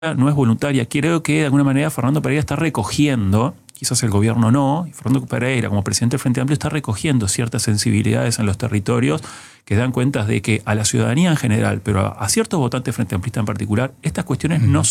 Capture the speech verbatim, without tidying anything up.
no es voluntaria. Creo que de alguna manera Fernando Pereira está recogiendo, quizás el gobierno no, y Fernando Pereira como presidente del Frente Amplio está recogiendo ciertas sensibilidades en los territorios que dan cuenta de que a la ciudadanía en general, pero a, a ciertos votantes Frente Amplista en particular, estas cuestiones uh-huh. no